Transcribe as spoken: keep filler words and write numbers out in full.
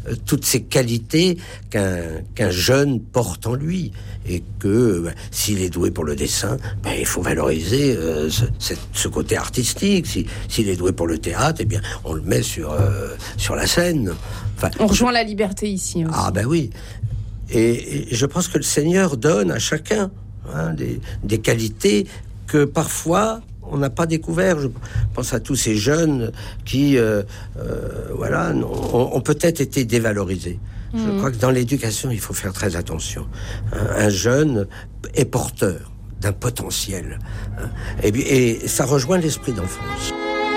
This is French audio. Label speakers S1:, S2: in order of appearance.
S1: euh, toutes ces qualités qu'un, qu'un jeune porte en lui. Et que bah, s'il est doué pour le dessin, bah, il faut valoriser euh, ce, cette, ce côté artistique. Si, s'il est doué pour le théâtre, eh bien, on le met sur, euh, sur la scène. Enfin,
S2: on rejoint la liberté ici aussi.
S1: Ah ben oui. Et, et je pense que le Seigneur donne à chacun hein, des, des qualités que parfois on n'a pas découvert. Je pense à tous ces jeunes qui, euh, euh, voilà, ont, ont peut-être été dévalorisés. Mmh. Je crois que dans l'éducation, il faut faire très attention. Un jeune est porteur d'un potentiel. Et, et ça rejoint l'esprit d'enfance.